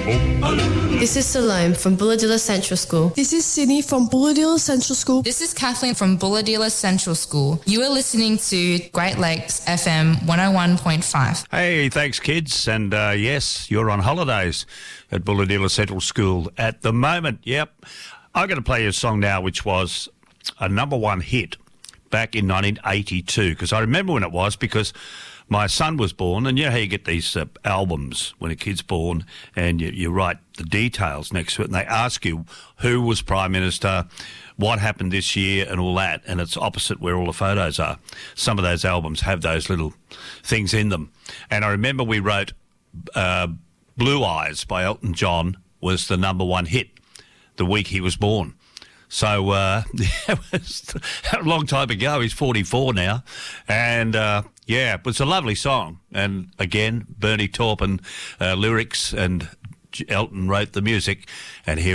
This is Salome from Bulladilla Central School. This is Sydney from Bulladilla Central School. This is Kathleen from Bulladilla Central School. You are listening to Great Lakes FM 101.5. Hey, thanks, kids. And yes, you're on holidays at Bulladilla Central School at the moment. Yep. I'm going to play you a song now which was a number one hit back in 1982, because I remember when it was, because my son was born, and you know how you get these albums when a kid's born and you write the details next to it, and they ask you who was Prime Minister, what happened this year and all that, and it's opposite where all the photos are. Some of those albums have those little things in them. And I remember we wrote Blue Eyes by Elton John was the number one hit the week he was born. So it was a long time ago. He's 44 now. And, yeah, it was a lovely song. And, again, Bernie Taupin lyrics, and Elton wrote the music. And here